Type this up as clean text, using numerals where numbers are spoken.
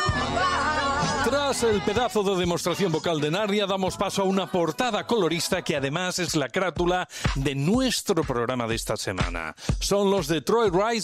Tras el pedazo de demostración vocal de Narnia, damos paso a una portada colorista que además es la carátula de nuestro programa de esta semana. Son los de Troy Rice